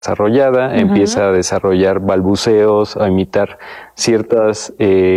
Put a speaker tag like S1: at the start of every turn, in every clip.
S1: desarrollada, empieza a desarrollar balbuceos, a imitar ciertas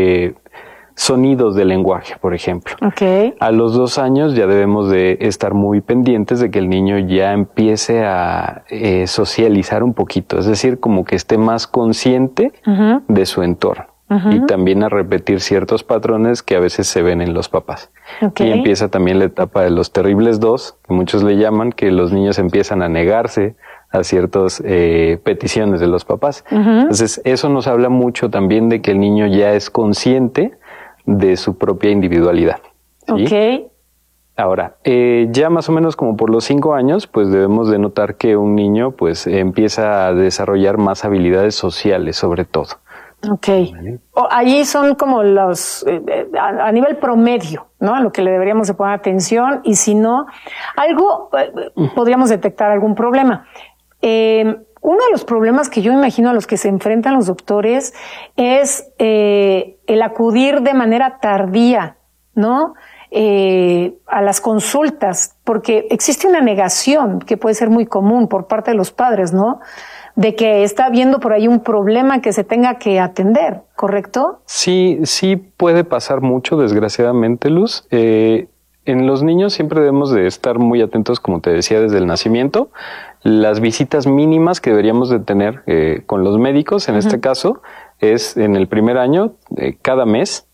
S1: sonidos del lenguaje, por ejemplo.
S2: Okay.
S1: A los 2 años ya debemos de estar muy pendientes de que el niño ya empiece a socializar un poquito, es decir, como que esté más consciente de su entorno. Y también a repetir ciertos patrones que a veces se ven en los papás.
S2: Okay.
S1: Y empieza también la etapa de los terribles 2, que muchos le llaman, que los niños empiezan a negarse a ciertas peticiones de los papás. Entonces, eso nos habla mucho también de que el niño ya es consciente de su propia individualidad. ¿Sí?
S2: Okay.
S1: Ahora, ya más o menos como por los 5 años, pues debemos de notar que un niño pues empieza a desarrollar más habilidades sociales, sobre todo.
S2: Okay. Allí son como los, a nivel promedio, ¿no? A lo que le deberíamos de poner atención, y si no, podríamos detectar algún problema. Uno de los problemas que yo imagino a los que se enfrentan los doctores es el acudir de manera tardía, ¿no? A las consultas, porque existe una negación que puede ser muy común por parte de los padres, ¿no? De que está habiendo por ahí un problema que se tenga que atender, ¿correcto?
S1: Sí, sí puede pasar mucho, desgraciadamente, Luz. En los niños siempre debemos de estar muy atentos, como te decía, desde el nacimiento. Las visitas mínimas que deberíamos de tener con los médicos, en este caso, es en el primer año, cada mes,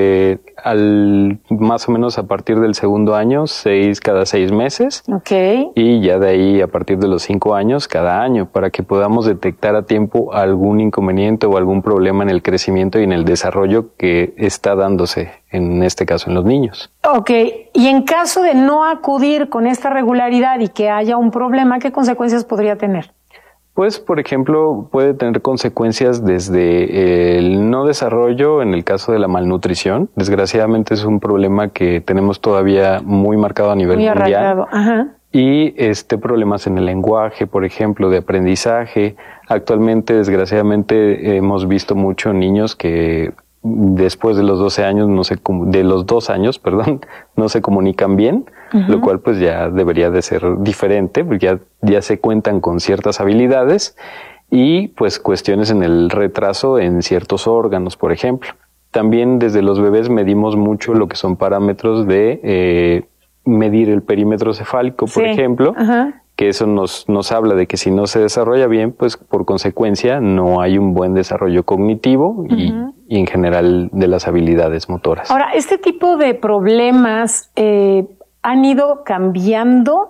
S1: más o menos a partir del segundo año, cada 6 meses.
S2: Okay.
S1: Y ya de ahí, a partir de los 5 años, cada año, para que podamos detectar a tiempo algún inconveniente o algún problema en el crecimiento y en el desarrollo que está dándose, en este caso, en los niños.
S2: Okay. Y en caso de no acudir con esta regularidad y que haya un problema, ¿qué consecuencias podría tener?
S1: Pues, por ejemplo, puede tener consecuencias desde el no desarrollo en el caso de la malnutrición. Desgraciadamente es un problema que tenemos todavía muy marcado a nivel mundial.
S2: Arraigado. Ajá.
S1: Y problemas en el lenguaje, por ejemplo, de aprendizaje. Actualmente, desgraciadamente, hemos visto mucho niños que después de los 2 años no se comunican bien, lo cual pues ya debería de ser diferente, porque ya se cuentan con ciertas habilidades y pues cuestiones en el retraso en ciertos órganos, por ejemplo. También desde los bebés medimos mucho lo que son parámetros de medir el perímetro cefálico, por ejemplo, que eso nos habla de que si no se desarrolla bien, pues por consecuencia no hay un buen desarrollo cognitivo y en general de las habilidades motoras.
S2: Ahora, este tipo de problemas han ido cambiando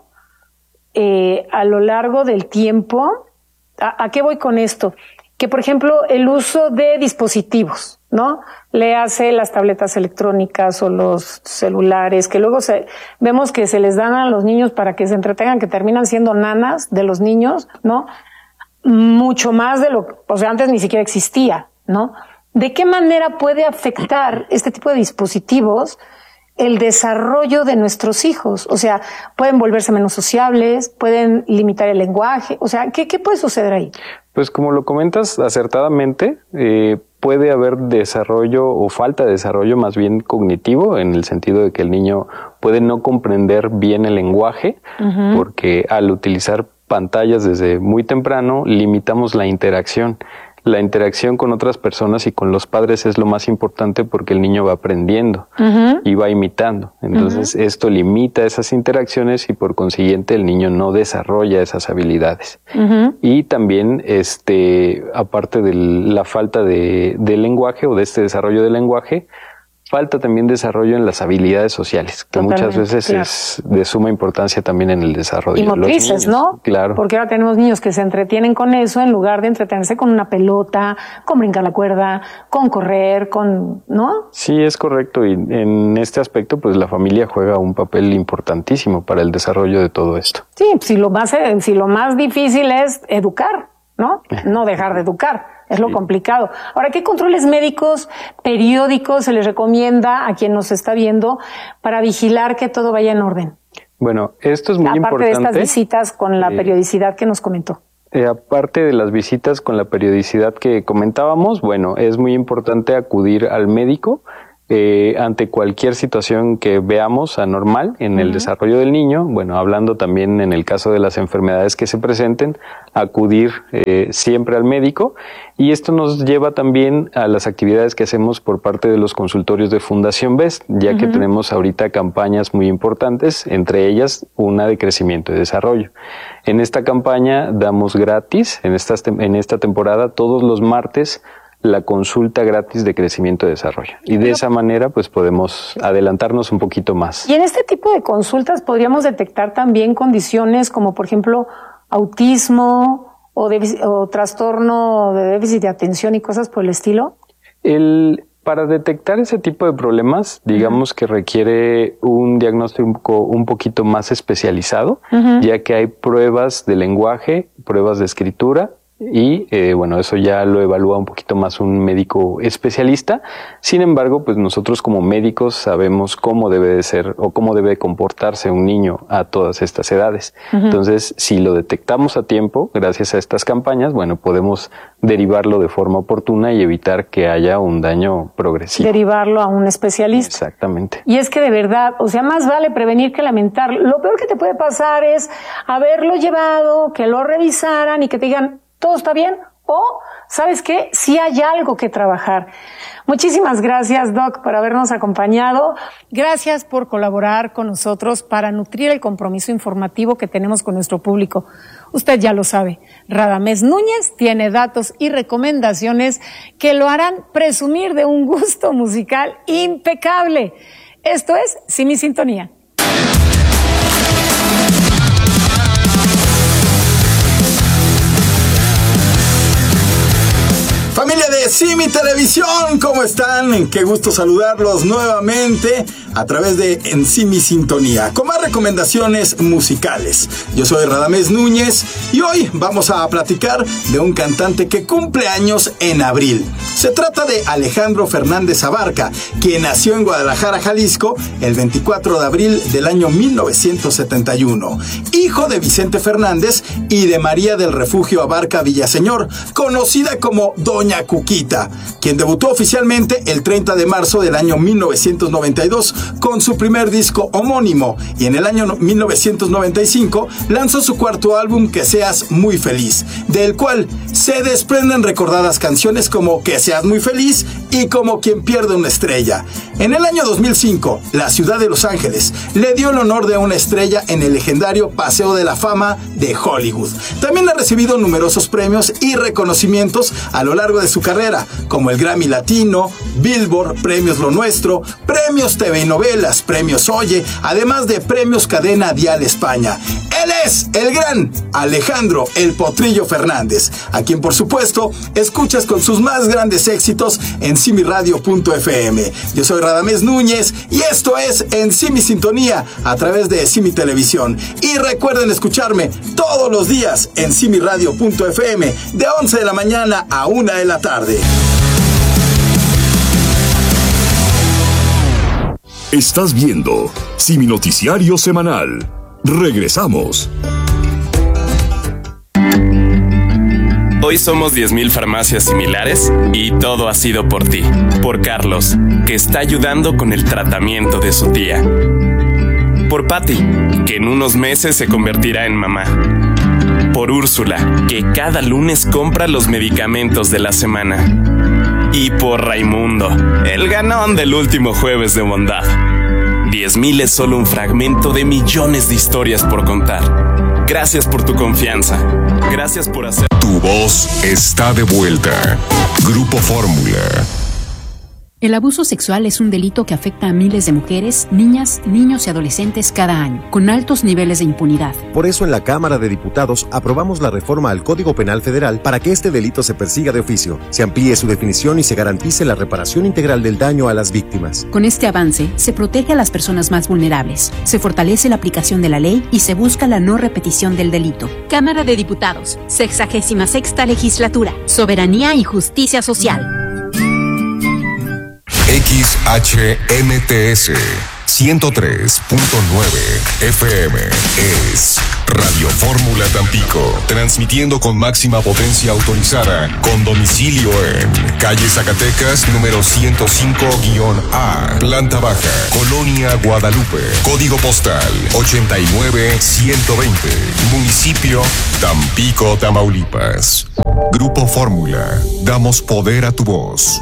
S2: a lo largo del tiempo. ¿A qué voy con esto? Que, por ejemplo, el uso de dispositivos, ¿no? Le hace las tabletas electrónicas o los celulares, que luego vemos que se les dan a los niños para que se entretengan, que terminan siendo nanas de los niños, ¿no? Mucho más de antes ni siquiera existía, ¿no? ¿De qué manera puede afectar este tipo de dispositivos el desarrollo de nuestros hijos? O sea, pueden volverse menos sociables, pueden limitar el lenguaje. O sea, ¿qué puede suceder ahí?
S1: Pues como lo comentas acertadamente, puede haber desarrollo o falta de desarrollo más bien cognitivo, en el sentido de que el niño puede no comprender bien el lenguaje, porque al utilizar pantallas desde muy temprano limitamos la interacción. La interacción con otras personas y con los padres es lo más importante porque el niño va aprendiendo y va imitando. Entonces esto limita esas interacciones y por consiguiente el niño no desarrolla esas habilidades. Y también aparte de la falta de lenguaje o de este desarrollo del lenguaje, falta también desarrollo en las habilidades sociales, que muchas veces es de suma importancia también en el desarrollo.
S2: Y motrices, ¿no?
S1: Claro.
S2: Porque ahora tenemos niños que se entretienen con eso en lugar de entretenerse con una pelota, con brincar la cuerda, con correr, ¿no?
S1: Sí, es correcto. Y en este aspecto, pues la familia juega un papel importantísimo para el desarrollo de todo esto.
S2: Sí, si lo más difícil es educar, ¿no? No dejar de educar. Es lo complicado. Ahora, ¿qué controles médicos periódicos se les recomienda a quien nos está viendo para vigilar que todo vaya en orden?
S1: Bueno, esto es muy importante.
S2: Aparte de estas visitas con la periodicidad que nos comentó.
S1: Aparte de las visitas con la periodicidad que comentábamos, bueno, es muy importante acudir al médico ante cualquier situación que veamos anormal en el desarrollo del niño, bueno, hablando también en el caso de las enfermedades que se presenten, acudir siempre al médico. Y esto nos lleva también a las actividades que hacemos por parte de los consultorios de Fundación BEST, ya que tenemos ahorita campañas muy importantes, entre ellas una de crecimiento y desarrollo. En esta campaña damos gratis, en esta temporada, todos los martes, la consulta gratis de crecimiento y desarrollo. Y de esa manera, pues podemos adelantarnos un poquito más.
S2: Y en este tipo de consultas podríamos detectar también condiciones como, por ejemplo, autismo o trastorno de déficit de atención y cosas por el estilo.
S1: Para detectar ese tipo de problemas, digamos que requiere un diagnóstico un poquito más especializado, ya que hay pruebas de lenguaje, pruebas de escritura, y bueno, eso ya lo evalúa un poquito más un médico especialista. Sin embargo, pues nosotros como médicos sabemos cómo debe de ser o cómo debe comportarse un niño a todas estas edades. Entonces, si lo detectamos a tiempo, gracias a estas campañas, bueno, podemos derivarlo de forma oportuna y evitar que haya un daño progresivo.
S2: Derivarlo a un especialista.
S1: Exactamente.
S2: Y es que de verdad, o sea, más vale prevenir que lamentar. Lo peor que te puede pasar es haberlo llevado, que lo revisaran y que te digan, ¿todo está bien? O, ¿sabes qué? Sí hay algo que trabajar. Muchísimas gracias, Doc, por habernos acompañado. Gracias por colaborar con nosotros para nutrir el compromiso informativo que tenemos con nuestro público. Usted ya lo sabe, Radamés Núñez tiene datos y recomendaciones que lo harán presumir de un gusto musical impecable. Esto es Simi Sintonía.
S3: Familia de Simi Televisión, ¿cómo están? Qué gusto saludarlos nuevamente a través de En Simi Sintonía, con más recomendaciones musicales. Yo soy Radamés Núñez y hoy vamos a platicar de un cantante que cumple años en abril. Se trata de Alejandro Fernández Abarca, quien nació en Guadalajara, Jalisco, el 24 de abril del año 1971. Hijo de Vicente Fernández y de María del Refugio Abarca Villaseñor, conocida como Doña Cuquita, quien debutó oficialmente el 30 de marzo del año 1992 con su primer disco homónimo, y en el año 1995 lanzó su cuarto álbum Que Seas Muy Feliz, del cual se desprenden recordadas canciones como Que Seas Muy Feliz y como Quien Pierde una Estrella. En el año 2005, la ciudad de Los Ángeles le dio el honor de una estrella en el legendario Paseo de la Fama de Hollywood. También ha recibido numerosos premios y reconocimientos a lo largo de su carrera, como el Grammy Latino, Billboard, Premios Lo Nuestro, Premios TV y Novelas, Premios Oye, además de Premios Cadena Dial España. Él es el gran Alejandro El Potrillo Fernández, a quien por supuesto escuchas con sus más grandes éxitos en simiradio.fm. Yo soy Radamés Núñez y esto es En Simi Sintonía a través de Simi Televisión. Y recuerden escucharme todos los días en simiradio.fm de 11 de la mañana a 1 de la tarde.
S4: Estás viendo Simi Noticiario Semanal. Regresamos.
S5: Hoy somos 10,000 farmacias similares y todo ha sido por ti. Por Carlos, que está ayudando con el tratamiento de su tía. Por Patty, que en unos meses se convertirá en mamá. Por Úrsula, que cada lunes compra los medicamentos de la semana. Y por Raimundo, el ganón del último jueves de bondad. 10,000 es solo un fragmento de millones de historias por contar. Gracias por tu confianza. Gracias por hacer...
S4: Tu voz está de vuelta. Grupo Fórmula.
S6: El abuso sexual es un delito que afecta a miles de mujeres, niñas, niños y adolescentes cada año, con altos niveles de impunidad.
S7: Por eso en la Cámara de Diputados aprobamos la reforma al Código Penal Federal para que este delito se persiga de oficio, se amplíe su definición y se garantice la reparación integral del daño a las víctimas.
S6: Con este avance, se protege a las personas más vulnerables, se fortalece la aplicación de la ley y se busca la no repetición del delito.
S8: Cámara de Diputados, 66ª Legislatura, Soberanía y Justicia Social.
S4: XHMTS 103.9 FM es Radio Fórmula Tampico, transmitiendo con máxima potencia autorizada, con domicilio en calle Zacatecas, número 105-A, planta baja, Colonia Guadalupe, código postal 89120, municipio Tampico, Tamaulipas. Grupo Fórmula, damos poder a tu voz.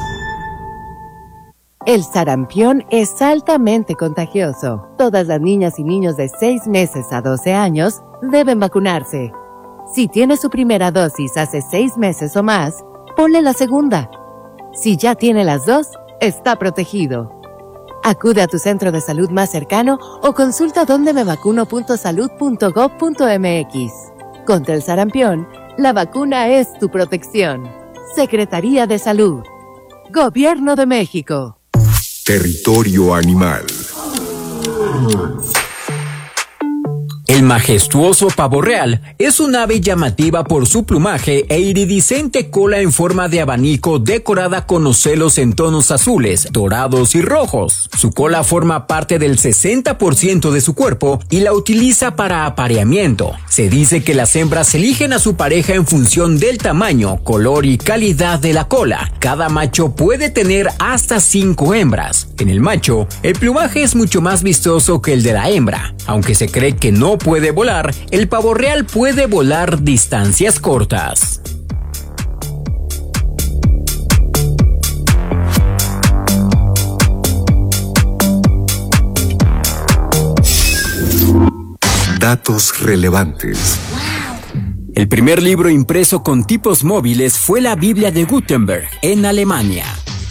S9: El sarampión es altamente contagioso. Todas las niñas y niños de 6 meses a 12 años deben vacunarse. Si tiene su primera dosis hace 6 meses o más, ponle la segunda. Si ya tiene las dos, está protegido. Acude a tu centro de salud más cercano o consulta dondemevacuno.salud.gov.mx. Contra el sarampión, la vacuna es tu protección. Secretaría de Salud. Gobierno de México.
S4: Territorio animal.
S10: El majestuoso pavo real es un ave llamativa por su plumaje e iridiscente cola en forma de abanico decorada con ocelos en tonos azules, dorados y rojos. Su cola forma parte del 60% de su cuerpo y la utiliza para apareamiento. Se dice que las hembras eligen a su pareja en función del tamaño, color y calidad de la cola. Cada macho puede tener hasta 5 hembras. En el macho, el plumaje es mucho más vistoso que el de la hembra. Aunque se cree que no puede volar, el pavo real puede volar distancias cortas.
S4: Datos relevantes.
S10: El primer libro impreso con tipos móviles fue la Biblia de Gutenberg, en Alemania.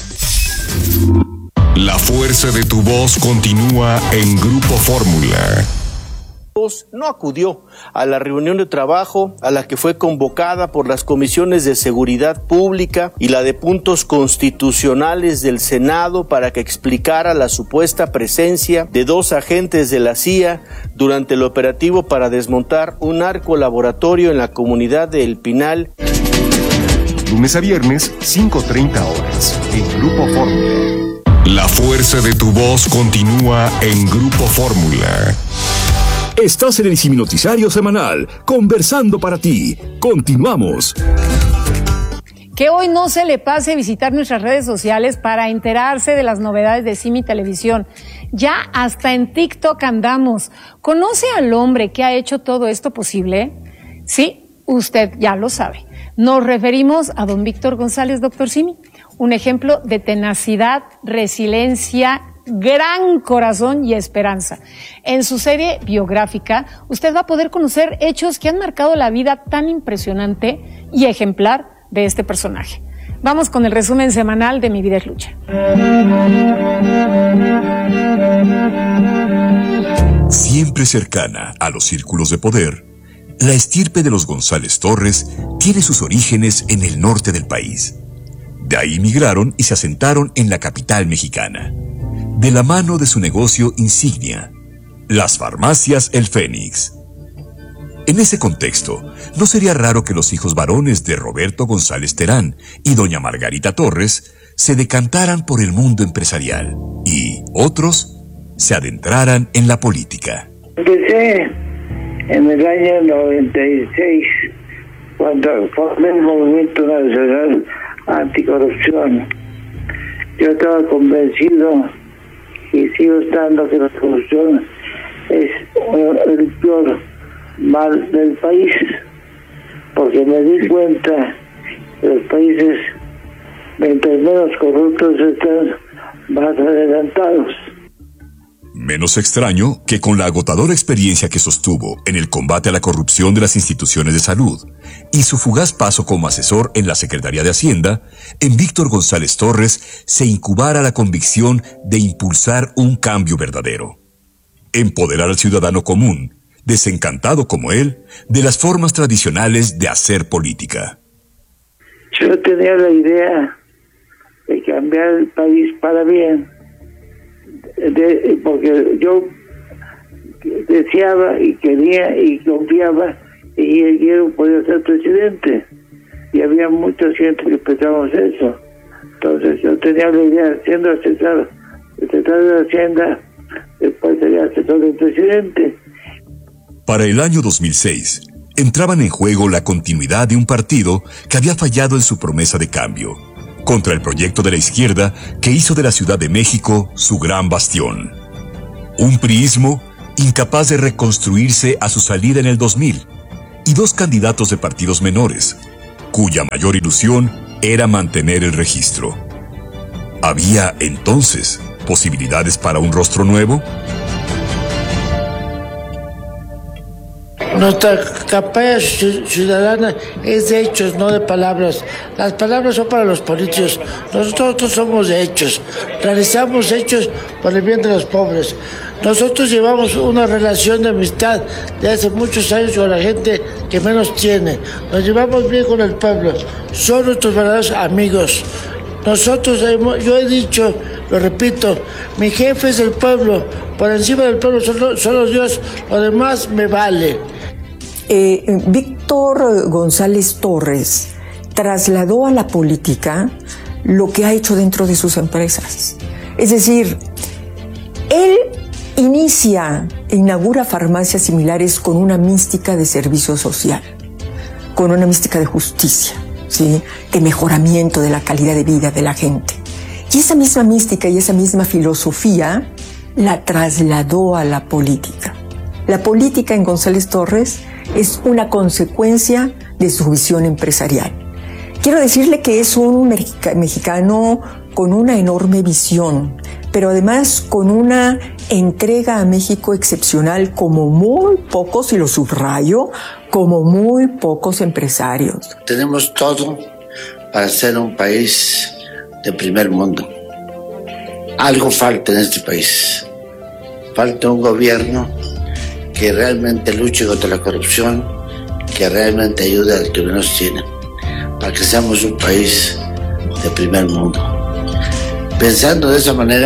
S4: La fuerza de tu voz continúa en Grupo Fórmula.
S11: No acudió a la reunión de trabajo a la que fue convocada por las comisiones de Seguridad Pública y la de Puntos Constitucionales del Senado para que explicara la supuesta presencia de 2 agentes de la CIA durante el operativo para desmontar un narcolaboratorio en la comunidad de El Pinal.
S4: Lunes a viernes, 5:30 horas, en Grupo Fórmula. La fuerza de tu voz continúa en Grupo Fórmula.
S12: Estás en el Siminoticiario Semanal, conversando para ti. Continuamos.
S2: Que hoy no se le pase visitar nuestras redes sociales para enterarse de las novedades de Simi Televisión. Ya hasta en TikTok andamos. ¿Conoce al hombre que ha hecho todo esto posible? Sí, usted ya lo sabe. Nos referimos a don Víctor González, doctor Simi. Un ejemplo de tenacidad, resiliencia, gran corazón y esperanza. En su serie biográfica, usted va a poder conocer hechos que han marcado la vida tan impresionante y ejemplar de este personaje. Vamos con el resumen semanal de Mi Vida es Lucha.
S12: Siempre cercana a los círculos de poder, la estirpe de los González Torres tiene sus orígenes en el norte del país. De ahí migraron y se asentaron en la capital mexicana, de la mano de su negocio insignia, las farmacias El Fénix. En ese contexto, no sería raro que los hijos varones de Roberto González Terán y doña Margarita Torres se decantaran por el mundo empresarial y otros se adentraran en la política.
S13: Empecé en el año 96, cuando formé el Movimiento Nacional Anticorrupción. Yo estaba convencido y sigo estando que la corrupción es el peor mal del país, porque me di cuenta que los países, mientras menos corruptos están, más adelantados.
S12: Menos extraño que con la agotadora experiencia que sostuvo en el combate a la corrupción de las instituciones de salud y su fugaz paso como asesor en la Secretaría de Hacienda, en Víctor González Torres se incubara la convicción de impulsar un cambio verdadero. Empoderar al ciudadano común, desencantado como él, de las formas tradicionales de hacer política.
S13: Yo tenía la idea de cambiar el país para bien, porque yo deseaba y quería y confiaba y yo podía ser presidente, y había mucha gente que pensábamos eso. Entonces yo tenía la idea, siendo asesor de Hacienda, después sería asesor del presidente.
S12: Para el año 2006, entraban en juego la continuidad de un partido que había fallado en su promesa de cambio, contra el proyecto de la izquierda que hizo de la Ciudad de México su gran bastión. Un priismo incapaz de reconstruirse a su salida en el 2000, y dos candidatos de partidos menores, cuya mayor ilusión era mantener el registro. ¿Había entonces posibilidades para un rostro nuevo?
S14: Nuestra campaña ciudadana es de hechos, no de palabras. Las palabras son para los políticos. Nosotros somos de hechos. Realizamos hechos por el bien de los pobres. Nosotros llevamos una relación de amistad de hace muchos años con la gente que menos tiene. Nos llevamos bien con el pueblo. Son nuestros verdaderos amigos. Yo he dicho, lo repito, mi jefe es el pueblo. Por encima del pueblo solo Dios. Lo demás me vale.
S15: Víctor González Torres trasladó a la política lo que ha hecho dentro de sus empresas. Es decir, él inaugura farmacias similares con una mística de servicio social, con una mística de justicia, ¿sí?, de mejoramiento de la calidad de vida de la gente. Y esa misma mística y esa misma filosofía la trasladó a la política. La política en González Torres es una consecuencia de su visión empresarial. Quiero decirle que es un mexicano con una enorme visión, pero además con una entrega a México excepcional como muy pocos, y lo subrayo, como muy pocos empresarios.
S14: Tenemos todo para ser un país de primer mundo. Algo falta en este país. Falta un gobierno que realmente luche contra la corrupción, que realmente ayude al que menos tiene, para que seamos un país de primer mundo. Pensando de esa manera,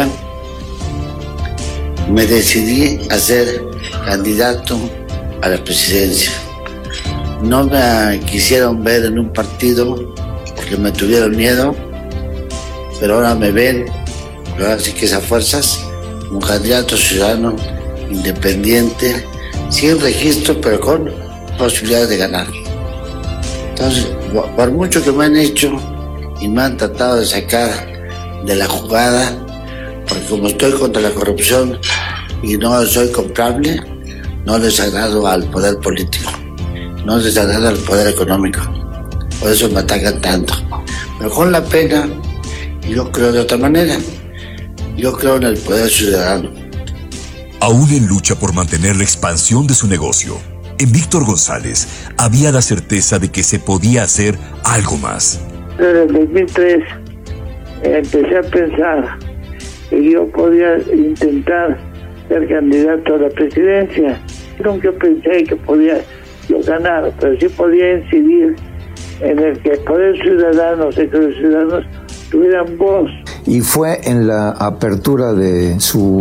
S14: me decidí a ser candidato a la presidencia. No me quisieron ver en un partido porque me tuvieron miedo, pero ahora me ven, ahora sí que esas fuerzas, un candidato ciudadano, independiente, sin registro, pero con posibilidades de ganar. Entonces, por mucho que me han hecho y me han tratado de sacar de la jugada, porque como estoy contra la corrupción y no soy comprable, no les agrado al poder político, no les agrado al poder económico. Por eso me atacan tanto. Pero con la pena, yo creo de otra manera. Yo creo en el poder ciudadano.
S12: Aún en lucha por mantener la expansión de su negocio, en Víctor González había la certeza de que se podía hacer algo más.
S13: Desde el 2003 empecé a pensar que yo podía intentar ser candidato a la presidencia. Nunca pensé que podía yo ganar, pero sí podía incidir en el que el poder ciudadano, que los ciudadanos tuvieran voz.
S16: Y fue en la apertura de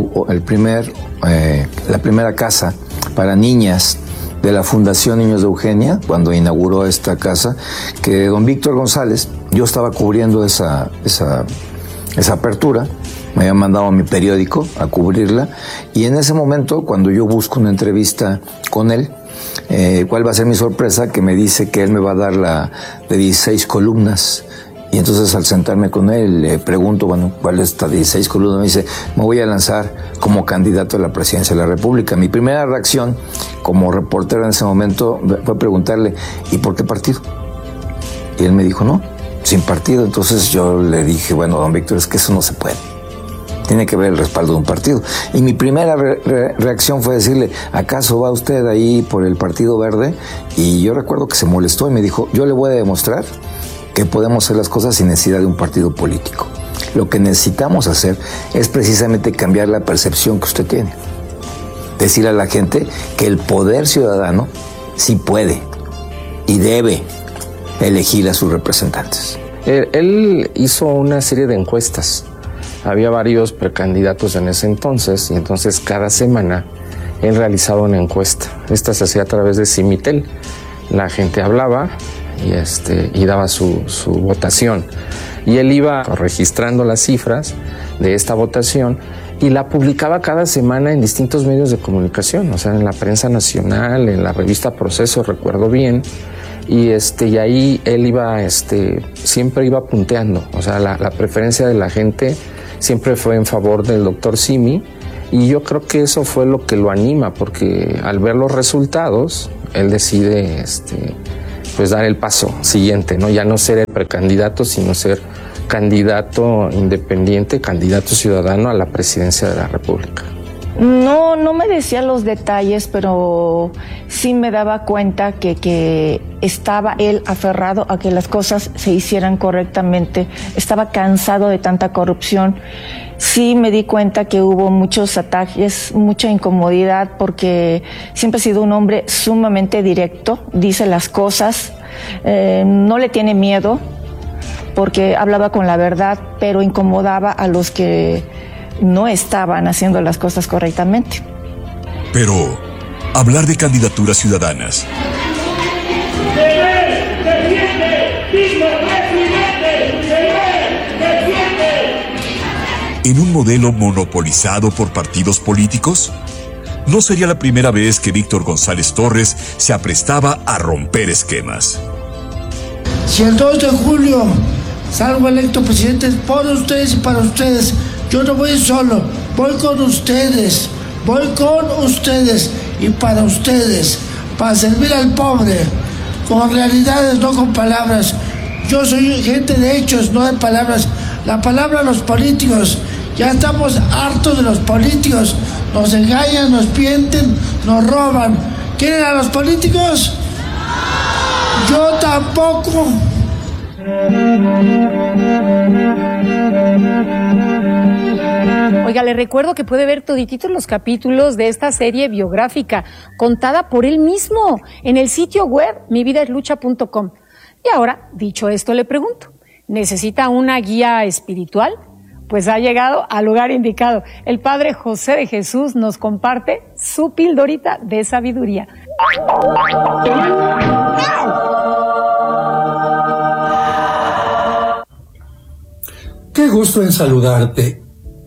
S16: la primera casa para niñas de la Fundación Niños de Eugenia, cuando inauguró esta casa, que don Víctor González, yo estaba cubriendo esa apertura, me había mandado a mi periódico a cubrirla, y en ese momento, cuando yo busco una entrevista con él, ¿cuál va a ser mi sorpresa? Que me dice que él me va a dar la de 16 columnas. Y entonces al sentarme con él le pregunto, bueno, ¿cuál es esta 16 columnas? Me dice, me voy a lanzar como candidato a la presidencia de la República. Mi primera reacción como reportero en ese momento fue preguntarle, ¿y por qué partido? Y él me dijo, no, sin partido. Entonces yo le dije, bueno, don Víctor, es que eso no se puede. Tiene que ver el respaldo de un partido. Y mi primera reacción fue decirle, ¿acaso va usted ahí por el Partido Verde? Y yo recuerdo que se molestó y me dijo, yo le voy a demostrar que podemos hacer las cosas sin necesidad de un partido político. Lo que necesitamos hacer es precisamente cambiar la percepción que usted tiene. Decirle a la gente que el poder ciudadano sí puede y debe elegir a sus representantes.
S17: Él hizo una serie de encuestas. Había varios precandidatos en ese entonces, y entonces cada semana él realizaba una encuesta. Esta se hacía a través de Simitel. La gente hablaba y daba su votación. Y él iba registrando las cifras de esta votación y la publicaba cada semana en distintos medios de comunicación, o sea, en la prensa nacional, en la revista Proceso, recuerdo bien, y ahí él iba, siempre iba punteando, o sea, la preferencia de la gente siempre fue en favor del doctor Simi, y yo creo que eso fue lo que lo anima, porque al ver los resultados, él decide, pues dar el paso siguiente, ¿no? Ya no ser el precandidato, sino ser candidato independiente, candidato ciudadano a la presidencia de la República.
S18: No me decía los detalles, pero sí me daba cuenta que estaba él aferrado a que las cosas se hicieran correctamente. Estaba cansado de tanta corrupción. Sí me di cuenta que hubo muchos ataques, mucha incomodidad, porque siempre ha sido un hombre sumamente directo, dice las cosas, no le tiene miedo, porque hablaba con la verdad, pero incomodaba a los que no estaban haciendo las cosas correctamente.
S12: Pero hablar de candidaturas ciudadanas en un modelo monopolizado por partidos políticos, no sería la primera vez que Víctor González Torres se aprestaba a romper esquemas.
S19: Si el 2 de julio salgo electo presidente por ustedes y para ustedes, yo no voy solo, voy con ustedes y para ustedes, para servir al pobre, con realidades, no con palabras. Yo soy gente de hechos, no de palabras. La palabra a los políticos, ya estamos hartos de los políticos, nos engañan, nos mienten, nos roban. ¿Quieren a los políticos? Yo tampoco.
S2: Oiga, le recuerdo que puede ver todititos los capítulos de esta serie biográfica, contada por él mismo, en el sitio web mividaeslucha.com. Y ahora, dicho esto, le pregunto, ¿necesita una guía espiritual? Pues ha llegado al lugar indicado. El Padre José de Jesús nos comparte su pildorita de sabiduría.
S20: Qué gusto en saludarte.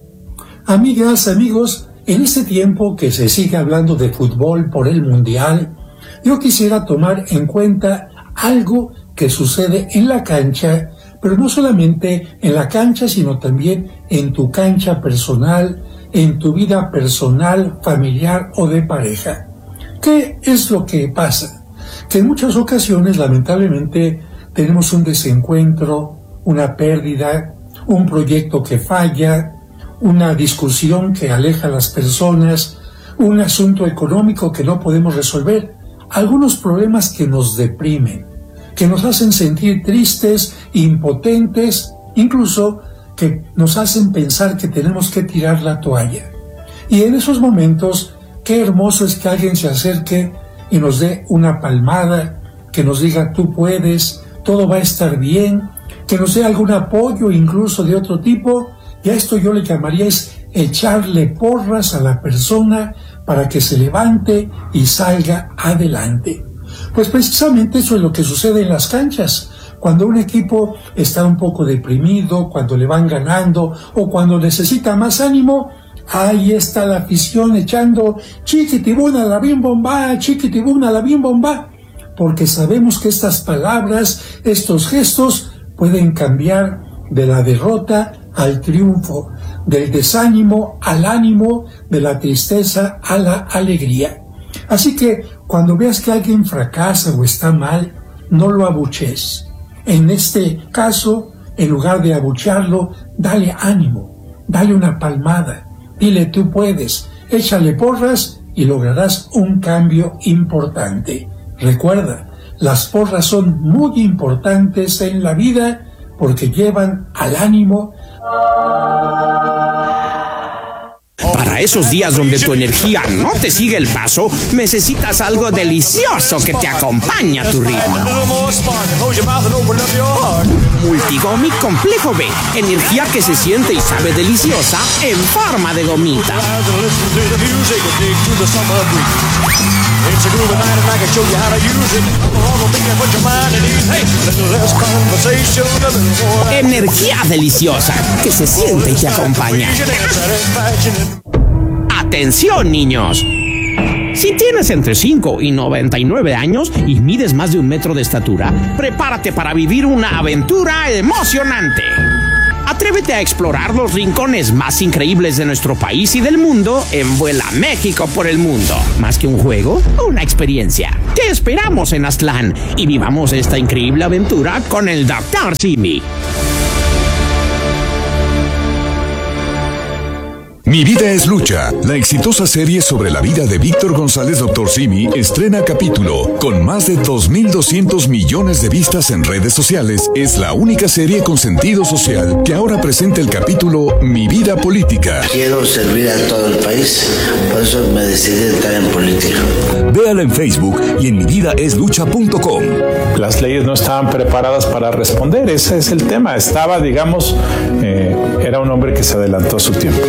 S20: Amigas, amigos, en este tiempo que se sigue hablando de fútbol por el Mundial, yo quisiera tomar en cuenta algo que sucede en la cancha, pero no solamente en la cancha, sino también en tu cancha personal, en tu vida personal, familiar o de pareja. ¿Qué es lo que pasa? Que en muchas ocasiones, lamentablemente, tenemos un desencuentro, una pérdida, un proyecto que falla, una discusión que aleja a las personas, un asunto económico que no podemos resolver, algunos problemas que nos deprimen, que nos hacen sentir tristes, impotentes, incluso que nos hacen pensar que tenemos que tirar la toalla. Y en esos momentos, qué hermoso es que alguien se acerque y nos dé una palmada, que nos diga tú puedes, todo va a estar bien, que nos dé algún apoyo incluso de otro tipo, y a esto yo le llamaría es echarle porras a la persona para que se levante y salga adelante. Pues precisamente eso es lo que sucede en las canchas. Cuando un equipo está un poco deprimido, cuando le van ganando o cuando necesita más ánimo, ahí está la afición echando chiquitibuna la bien bomba, chiquitibuna la bien bomba, porque sabemos que estas palabras, estos gestos pueden cambiar de la derrota al triunfo, del desánimo al ánimo, de la tristeza a la alegría. Así que cuando veas que alguien fracasa o está mal, no lo abuches. En este caso, en lugar de abuchearlo, dale ánimo, dale una palmada, dile tú puedes, échale porras y lograrás un cambio importante. Recuerda, las porras son muy importantes en la vida porque llevan al ánimo.
S21: Para Para esos días donde tu energía no te sigue el paso, necesitas algo delicioso que te acompañe a tu ritmo. Multigomi Complejo B. Energía que se siente y sabe deliciosa en forma de gomita. Energía deliciosa que se siente y te acompaña. ¡Atención, niños! Si tienes entre 5 y 99 años y mides más de 1 metro de estatura, prepárate para vivir una aventura emocionante. Atrévete a explorar los rincones más increíbles de nuestro país y del mundo en Vuela México por el Mundo. Más que un juego, una experiencia. Te esperamos en Aztlán y vivamos esta increíble aventura con el Dr. Simi.
S4: Mi vida es lucha. La exitosa serie sobre la vida de Víctor González Dr. Simi estrena capítulo. Con más de 2.200 millones de vistas en redes sociales, es la única serie con sentido social que ahora presenta el capítulo Mi vida política.
S14: Quiero servir a todo el país, por eso me decidí entrar en política.
S12: Véala en Facebook y en mividaeslucha.com.
S22: Las leyes no estaban preparadas para responder, ese es el tema. Estaba, digamos, era un hombre que se adelantó a su tiempo.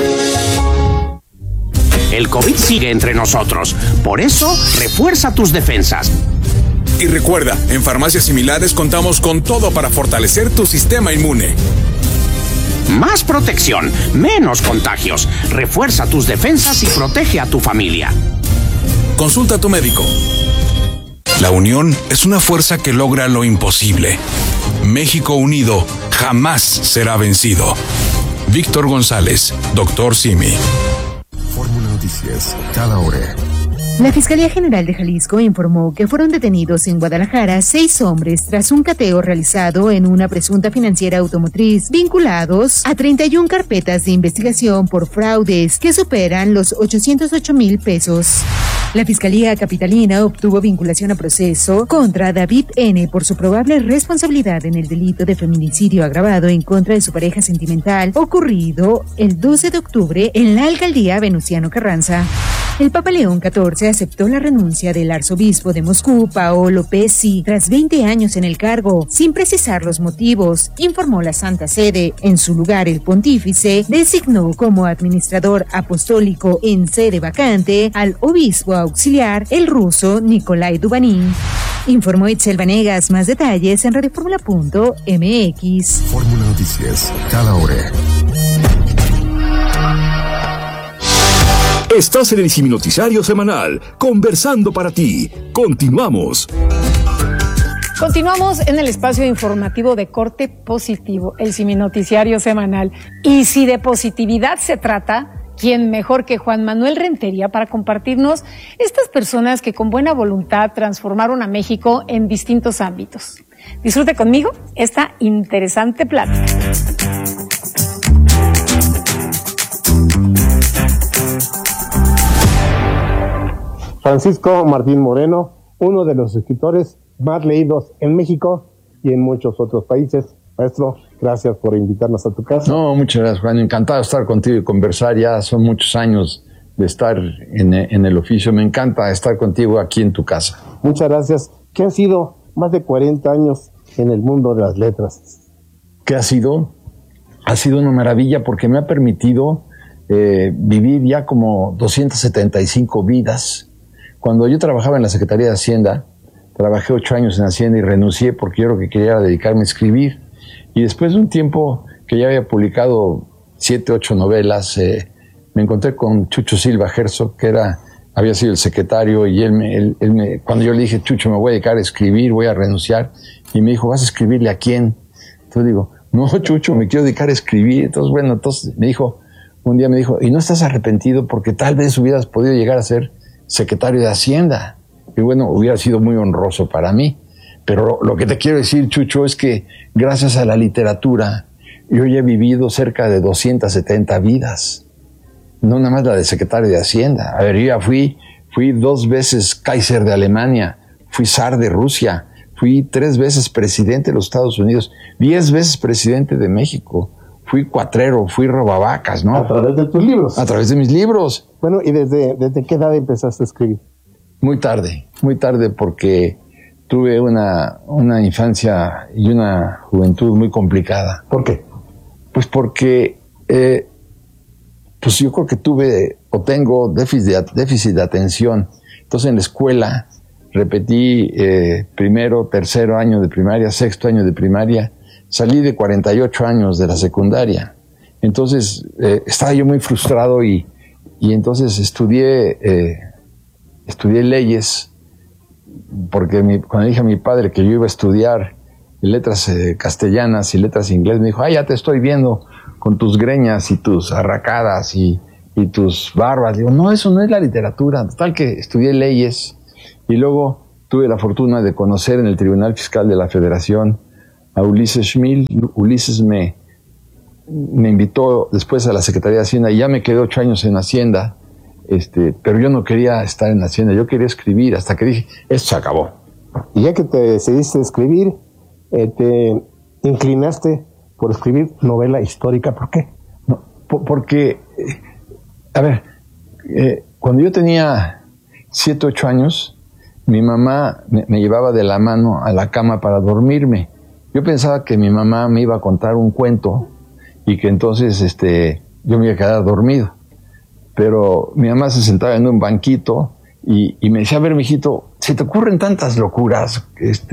S21: El COVID sigue entre nosotros, por eso refuerza tus defensas.
S23: Y recuerda, en Farmacias Similares contamos con todo para fortalecer tu sistema inmune.
S21: Más protección, menos contagios. Refuerza tus defensas y protege a tu familia.
S23: Consulta a tu médico. La unión es una fuerza que logra lo imposible. México unido jamás será vencido. Víctor González, Dr. Simi.
S7: Fórmula Noticias, cada hora.
S24: La Fiscalía General de Jalisco informó que fueron detenidos en Guadalajara 6 hombres tras un cateo realizado en una presunta financiera automotriz, vinculados a 31 carpetas de investigación por fraudes que superan los 808,000 pesos. La Fiscalía Capitalina obtuvo vinculación a proceso contra David N. por su probable responsabilidad en el delito de feminicidio agravado en contra de su pareja sentimental, ocurrido el 12 de octubre en la alcaldía Venustiano Carranza. El Papa León XIV aceptó la renuncia del arzobispo de Moscú, Paolo Pesci, tras 20 años en el cargo, sin precisar los motivos, informó la Santa Sede. En su lugar, el pontífice designó como administrador apostólico en sede vacante al obispo auxiliar, el ruso Nikolai Dubanin. Informó Itzel Vanegas. Más detalles en radioformula.mx.
S7: Fórmula Noticias, cada hora.
S12: Estás en el Simi Noticiario Semanal, conversando para ti. Continuamos.
S2: Continuamos en el espacio informativo de corte positivo, el Simi Noticiario Semanal. Y si de positividad se trata, ¿quién mejor que Juan Manuel Rentería para compartirnos estas personas que con buena voluntad transformaron a México en distintos ámbitos? Disfrute conmigo esta interesante plática.
S25: Francisco Martín Moreno, uno de los escritores más leídos en México y en muchos otros países. Maestro, gracias por invitarnos a tu casa.
S16: No, muchas gracias, Juan. Encantado de estar contigo y conversar. Ya son muchos años de estar en el oficio. Me encanta estar contigo aquí en tu casa.
S25: Muchas gracias. ¿Qué han sido más de 40 años en el mundo de las letras?
S16: ¿Qué ha sido? Ha sido una maravilla porque me ha permitido vivir ya como 275 vidas. Cuando yo trabajaba en la Secretaría de Hacienda, trabajé 8 años en Hacienda y renuncié porque yo lo que quería era dedicarme a escribir. Y después de un tiempo que ya había publicado 7, 8 novelas, me encontré con Chucho Silva Herzog, que había sido el secretario, y cuando yo le dije, Chucho, me voy a dedicar a escribir, voy a renunciar, y me dijo, ¿vas a escribirle a quién? Entonces digo, no, Chucho, me quiero dedicar a escribir. Entonces un día me dijo, ¿y no estás arrepentido? Porque tal vez hubieras podido llegar a ser secretario de Hacienda. Y bueno, hubiera sido muy honroso para mí. Pero lo que te quiero decir, Chucho, es que gracias a la literatura, yo ya he vivido cerca de 270 vidas. No nada más la de secretario de Hacienda. A ver, yo ya fui 2 veces Kaiser de Alemania, fui zar de Rusia, fui 3 veces presidente de los Estados Unidos, 10 veces presidente de México, fui cuatrero, fui robavacas, ¿no?
S25: A través de tus libros.
S16: A través de mis libros.
S25: Bueno, ¿y desde qué edad empezaste a escribir?
S16: Muy tarde porque tuve una infancia y una juventud muy complicada.
S25: ¿Por qué?
S16: Pues porque pues yo creo que tuve o tengo déficit de atención. Entonces en la escuela repetí primero, tercero año de primaria, sexto año de primaria, salí de 48 años de la secundaria. Entonces estaba yo muy frustrado y entonces estudié leyes, porque cuando dije a mi padre que yo iba a estudiar letras castellanas y letras inglesas, me dijo, ya te estoy viendo con tus greñas y tus arracadas y tus barbas. Digo, no, eso no es la literatura. Total que estudié leyes y luego tuve la fortuna de conocer en el Tribunal Fiscal de la Federación a Ulises Schmil. Ulises me invitó después a la Secretaría de Hacienda y ya me quedé 8 años en Hacienda, pero yo no quería estar en Hacienda, yo quería escribir, hasta que dije, esto se acabó.
S25: Y ya que te decidiste a escribir, te inclinaste por escribir novela histórica. ¿Por qué?
S16: No, porque, cuando yo tenía 7, 8 años, mi mamá me llevaba de la mano a la cama para dormirme. Yo pensaba que mi mamá me iba a contar un cuento y que entonces yo me iba a quedar dormido. Pero mi mamá se sentaba en un banquito y me decía, a ver, mijito, ¿se te ocurren tantas locuras?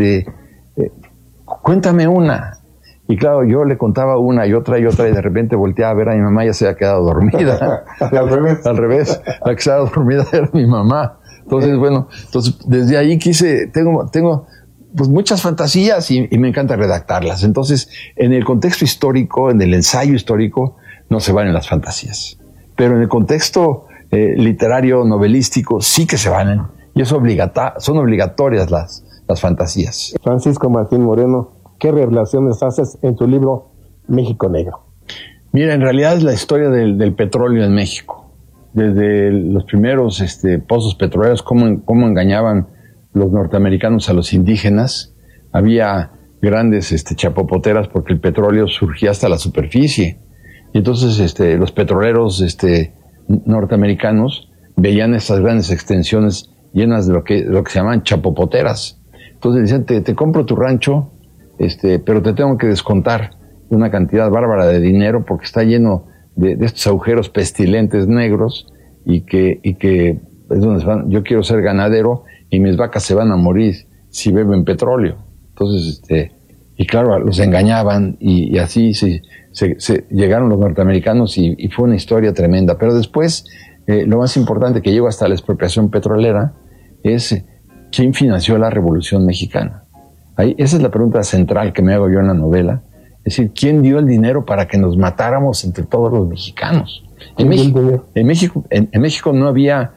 S16: Cuéntame una. Y claro, yo le contaba una y otra y de repente volteaba a ver a mi mamá y ya se había quedado dormida.
S25: Al revés.
S16: Al revés. La que estaba dormida era mi mamá. Entonces, desde ahí tengo pues muchas fantasías y me encanta redactarlas. Entonces, en el contexto histórico, en el ensayo histórico, no se valen las fantasías. Pero en el contexto literario, novelístico, sí que se valen. Y son obligatorias las fantasías.
S25: Francisco Martín Moreno, ¿qué revelaciones haces en tu libro México Negro?
S16: Mira, en realidad es la historia del petróleo en México. Desde los primeros pozos petroleros, cómo engañaban los norteamericanos a los indígenas. Había grandes chapopoteras porque el petróleo surgía hasta la superficie. Y entonces los petroleros norteamericanos veían estas grandes extensiones llenas de lo que se llaman chapopoteras. Entonces decían, te compro tu rancho, pero te tengo que descontar una cantidad bárbara de dinero porque está lleno de estos agujeros pestilentes negros y que es donde yo quiero ser ganadero y mis vacas se van a morir si beben petróleo. Entonces, y claro, los engañaban y así se llegaron los norteamericanos y fue una historia tremenda. Pero después, lo más importante que llegó hasta la expropiación petrolera es ¿quién financió la Revolución Mexicana? Esa es la pregunta central que me hago yo en la novela. Es decir, ¿quién dio el dinero para que nos matáramos entre todos los mexicanos? En México no había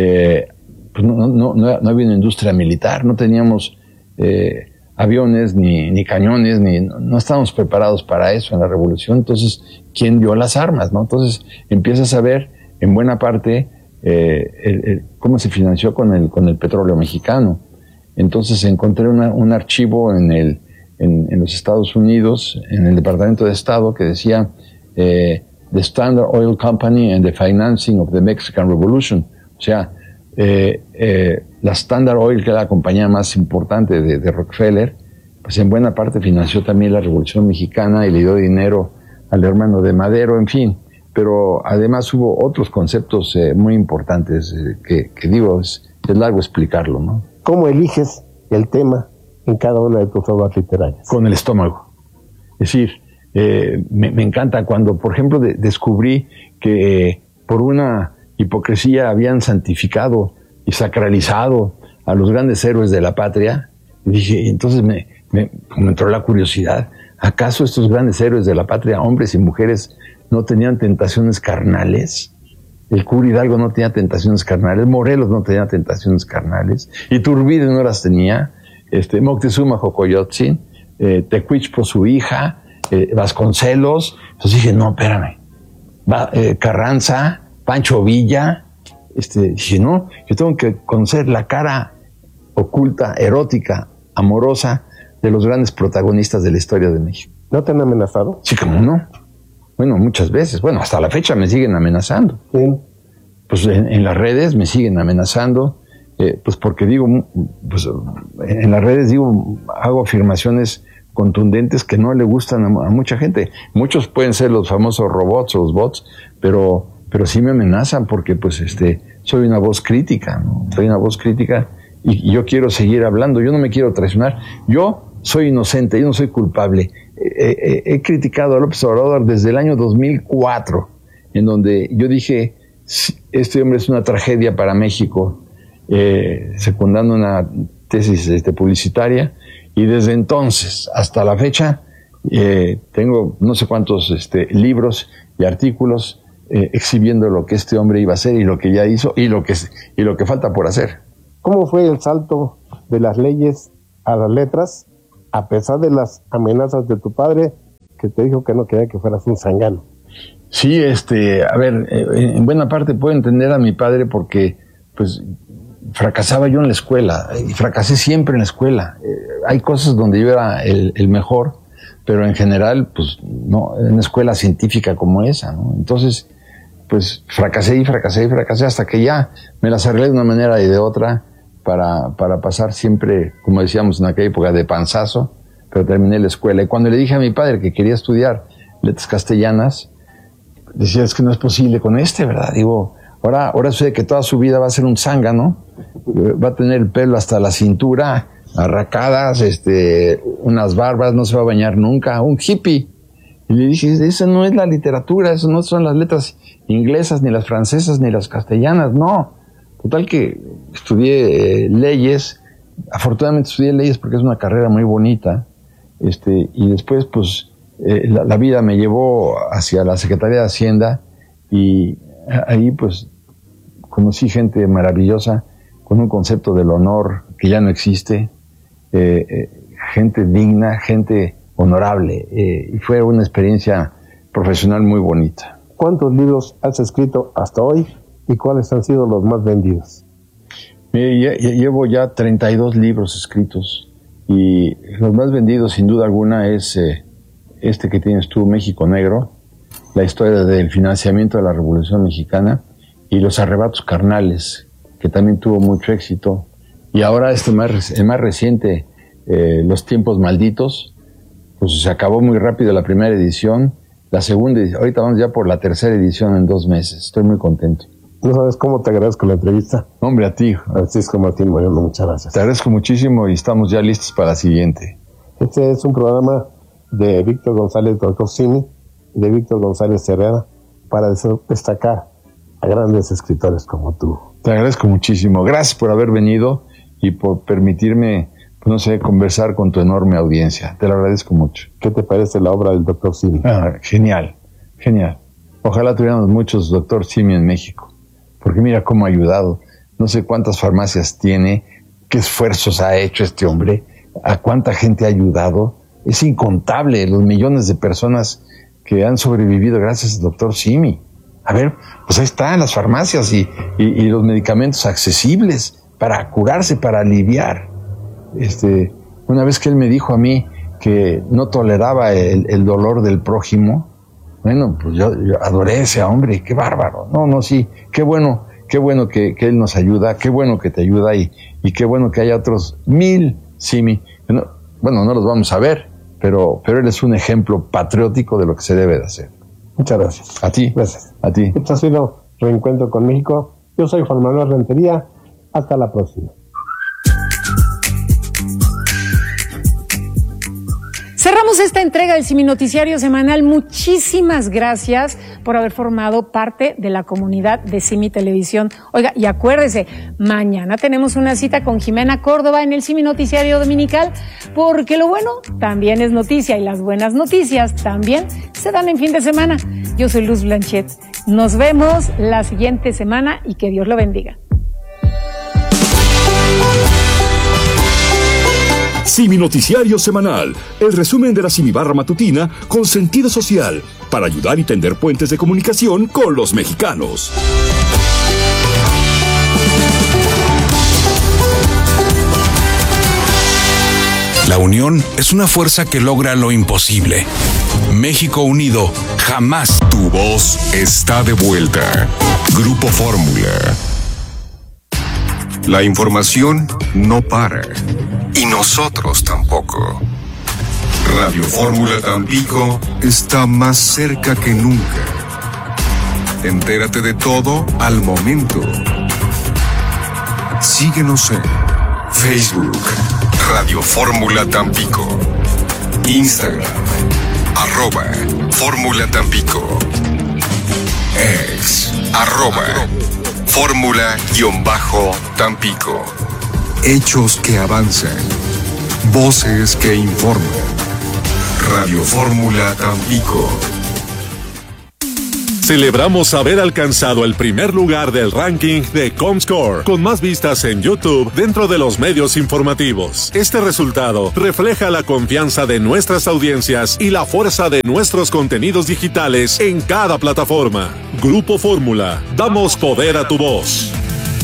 S16: no había una industria militar, no teníamos aviones ni cañones, no estábamos preparados para eso en la revolución. Entonces, ¿quién dio las armas? ¿No? Entonces empiezas a ver en buena parte cómo se financió con el petróleo mexicano. Entonces encontré un archivo en los Estados Unidos, en el Departamento de Estado, que decía The Standard Oil Company and the Financing of the Mexican Revolution. O sea, la Standard Oil, que era la compañía más importante de Rockefeller, pues en buena parte financió también la Revolución Mexicana y le dio dinero al hermano de Madero, en fin. Pero además hubo otros conceptos muy importantes que digo, es largo explicarlo, ¿no?
S25: ¿Cómo eliges el tema en cada una de tus obras literarias?
S16: Con el estómago. Es decir, me encanta cuando, por ejemplo, descubrí que por una hipocresía habían santificado y sacralizado a los grandes héroes de la patria. Y dije, entonces me entró la curiosidad. ¿Acaso estos grandes héroes de la patria, hombres y mujeres, no tenían tentaciones carnales? El cura Hidalgo no tenía tentaciones carnales, Morelos no tenía tentaciones carnales, Iturbide no las tenía, Moctezuma Xocoyotzin, Tecuichpo su hija, Vasconcelos. Entonces dije, no, espérame, Carranza, Pancho Villa. Dije, no, yo tengo que conocer la cara oculta, erótica, amorosa de los grandes protagonistas de la historia de México.
S25: ¿No te han amenazado?
S16: Sí, ¿cómo no? Bueno, muchas veces. Bueno, hasta la fecha me siguen amenazando.
S25: Sí.
S16: Pues en las redes me siguen amenazando, pues porque digo, pues en las redes digo, hago afirmaciones contundentes que no le gustan a mucha gente. Muchos pueden ser los famosos robots o los bots, pero sí me amenazan porque pues soy una voz crítica, ¿no? Soy una voz crítica y yo quiero seguir hablando, yo no me quiero traicionar. Yo soy inocente, yo no soy culpable. He criticado a López Obrador desde el año 2004, en donde yo dije, este hombre es una tragedia para México, secundando una tesis publicitaria, y desde entonces hasta la fecha tengo no sé cuántos libros y artículos exhibiendo lo que este hombre iba a hacer y lo que ya hizo y lo que falta por hacer.
S25: ¿Cómo fue el salto de las leyes a las letras, a pesar de las amenazas de tu padre, que te dijo que no quería que fueras un zángano?
S16: Sí, a ver, en buena parte puedo entender a mi padre porque, pues, fracasaba yo en la escuela, y fracasé siempre en la escuela. Hay cosas donde yo era el mejor, pero en general, pues, no, en una escuela científica como esa, ¿no? Entonces, pues, fracasé hasta que ya me las arreglé de una manera y de otra para pasar siempre, como decíamos en aquella época, de panzazo, pero terminé la escuela. Y cuando le dije a mi padre que quería estudiar letras castellanas, decía, es que no es posible con ¿verdad? Digo, ahora sé que toda su vida va a ser un zángano, va a tener el pelo hasta la cintura, arracadas, unas barbas, no se va a bañar nunca, un hippie. Y le dije, esa no es la literatura, eso no son las letras inglesas, ni las francesas, ni las castellanas, no. Total que estudié leyes, afortunadamente estudié leyes porque es una carrera muy bonita, y después, pues, la vida me llevó hacia la Secretaría de Hacienda y ahí pues conocí gente maravillosa con un concepto del honor que ya no existe, gente digna, gente honorable, y fue una experiencia profesional muy bonita.
S25: ¿Cuántos libros has escrito hasta hoy y cuáles han sido los más vendidos?
S16: Llevo ya 32 libros escritos y los más vendidos sin duda alguna es que tienes tú, México Negro, la historia del financiamiento de la Revolución Mexicana, y Los Arrebatos Carnales, que también tuvo mucho éxito. Y ahora el más reciente, Los Tiempos Malditos, pues se acabó muy rápido la primera edición, la segunda edición, ahorita vamos ya por la tercera edición en 2 meses, estoy muy contento.
S25: ¿No sabes cómo te agradezco la entrevista?
S16: Hombre, a ti.
S25: Francisco Martín Moreno, muchas gracias.
S16: Te agradezco muchísimo y estamos ya listos para la siguiente.
S25: Este es un programa de Víctor González Torcosini y de Víctor González Herrera para destacar a grandes escritores como tú.
S16: Te agradezco muchísimo. Gracias por haber venido y por permitirme, pues no sé, conversar con tu enorme audiencia. Te lo agradezco mucho.
S25: ¿Qué te parece la obra del Dr. Simi?
S16: Genial, genial. Ojalá tuviéramos muchos Dr. Simi en México, porque mira cómo ha ayudado. No sé cuántas farmacias tiene, qué esfuerzos ha hecho este hombre, a cuánta gente ha ayudado. Es incontable los millones de personas que han sobrevivido gracias al Dr. Simi. A ver, pues ahí están las farmacias y los medicamentos accesibles para curarse, para aliviar. Una vez que él me dijo a mí que no toleraba el dolor del prójimo, bueno, pues yo adoré a ese hombre, qué bárbaro. No, sí, qué bueno que él nos ayuda, qué bueno que te ayuda y qué bueno que haya otros 1000 Simi. Bueno, no los vamos a ver, pero él es un ejemplo patriótico de lo que se debe de hacer.
S25: Muchas gracias.
S16: A ti.
S25: Gracias.
S16: A ti.
S25: Esto ha sido Reencuentro con México. Yo soy Juan Manuel Rentería. Hasta la próxima.
S2: Cerramos esta entrega del Simi Noticiario Semanal. Muchísimas gracias por haber formado parte de la comunidad de Simi Televisión. Oiga, y acuérdese, mañana tenemos una cita con Jimena Córdoba en el Simi Noticiario Dominical, porque lo bueno también es noticia y las buenas noticias también se dan en fin de semana. Yo soy Luz Blanchet. Nos vemos la siguiente semana y que Dios lo bendiga.
S1: Simi Noticiario Semanal, el resumen de la Simibarra matutina con sentido social, para ayudar y tender puentes de comunicación con los mexicanos.
S23: La unión es una fuerza que logra lo imposible. México unido jamás.
S4: Tu voz está de vuelta. Grupo Fórmula. La información no para. Y nosotros tampoco. Radio Fórmula Tampico está más cerca que nunca. Entérate de todo al momento. Síguenos en Facebook, Radio Fórmula Tampico. Instagram, @Fórmula Tampico. Ex, @Fórmula-Tampico. Hechos que avanzan. Voces que informan. Radio Fórmula Tampico.
S3: Celebramos haber alcanzado el primer lugar del ranking de Comscore, con más vistas en YouTube dentro de los medios informativos. Este resultado refleja la confianza de nuestras audiencias y la fuerza de nuestros contenidos digitales en cada plataforma. Grupo Fórmula, damos poder a tu voz.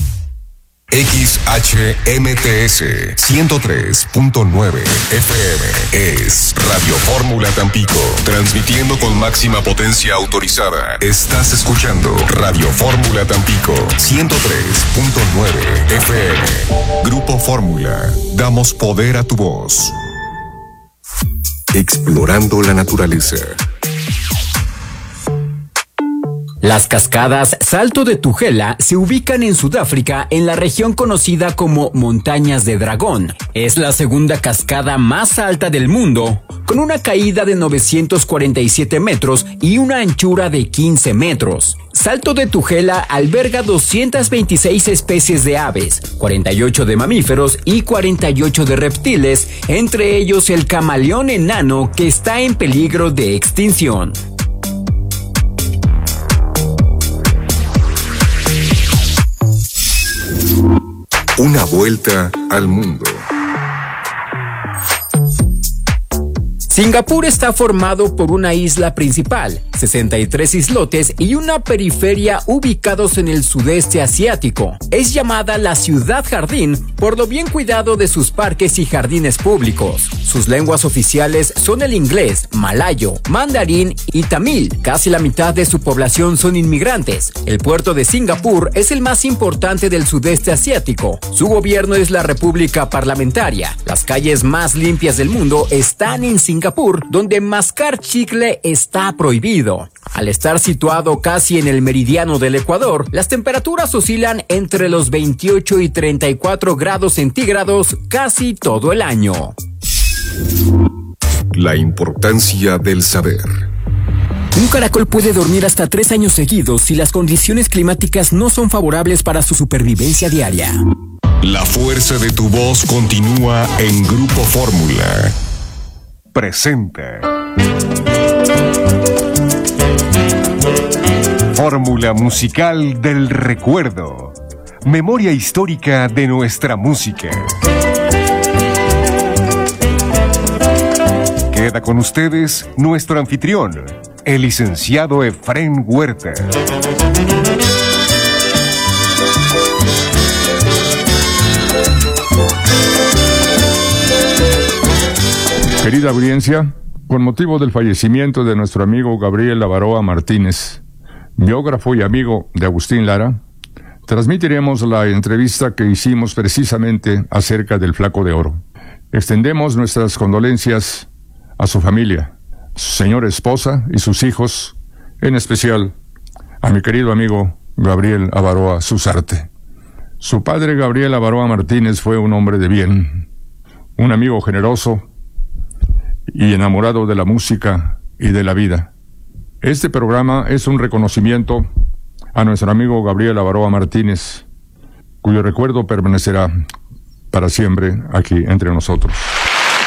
S4: XHMTS 103.9 FM es Radio Fórmula Tampico, transmitiendo con máxima potencia autorizada. Estás escuchando Radio Fórmula Tampico 103.9 FM. Grupo Fórmula, damos poder a tu voz. Explorando la naturaleza.
S10: Las cascadas Salto de Tugela se ubican en Sudáfrica, en la región conocida como Montañas de Dragón. Es la segunda cascada más alta del mundo, con una caída de 947 metros y una anchura de 15 metros. Salto de Tugela alberga 226 especies de aves, 48 de mamíferos y 48 de reptiles, entre ellos el camaleón enano, que está en peligro de extinción.
S4: Una vuelta al mundo.
S10: Singapur está formado por una isla principal, 63 islotes y una periferia ubicados en el sudeste asiático. Es llamada la ciudad jardín por lo bien cuidado de sus parques y jardines públicos. Sus lenguas oficiales son el inglés, malayo, mandarín y tamil. Casi la mitad de su población son inmigrantes. El puerto de Singapur es el más importante del sudeste asiático. Su gobierno es la República Parlamentaria. Las calles más limpias del mundo están en Singapur, donde mascar chicle está prohibido. Al estar situado casi en el meridiano del Ecuador, las temperaturas oscilan entre los 28 y 34 grados centígrados casi todo el año.
S4: La importancia del saber.
S10: Un caracol puede dormir hasta 3 años seguidos si las condiciones climáticas no son favorables para su supervivencia diaria.
S4: La fuerza de tu voz continúa en Grupo Fórmula. Presenta Fórmula musical del recuerdo. Memoria histórica de nuestra música. Queda con ustedes nuestro anfitrión, el licenciado Efrén Huerta.
S5: Querida audiencia, con motivo del fallecimiento de nuestro amigo Gabriel Avaroa Martínez, biógrafo y amigo de Agustín Lara, transmitiremos la entrevista que hicimos precisamente acerca del Flaco de Oro. Extendemos nuestras condolencias a su familia, su señora esposa y sus hijos, en especial a mi querido amigo Gabriel Avaroa Susarte. Su padre, Gabriel Avaroa Martínez, fue un hombre de bien, un amigo generoso y enamorado de la música y de la vida. Este programa es un reconocimiento a nuestro amigo Gabriel Avaroa Martínez, cuyo recuerdo permanecerá para siempre aquí entre nosotros.